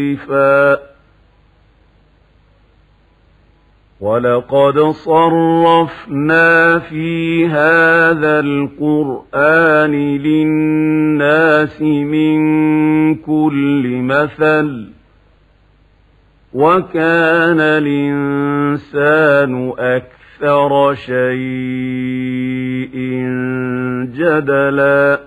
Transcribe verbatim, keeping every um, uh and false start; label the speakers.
Speaker 1: وَلَقَدْ صَرَّفْنَا فِي هَذَا الْقُرْآنِ لِلنَّاسِ مِنْ كُلِّ مَثَلٍ وَكَانَ الْإِنسَانُ أَكْثَرَ شَيْءٍ جَدَلًا